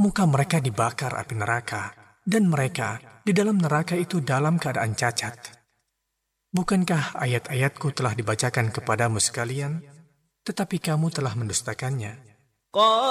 muka mereka dibakar api neraka, dan mereka di dalam neraka itu dalam keadaan cacat. Bukankah ayat-ayatku telah dibacakan kepadamu sekalian, tetapi kamu telah mendustakannya?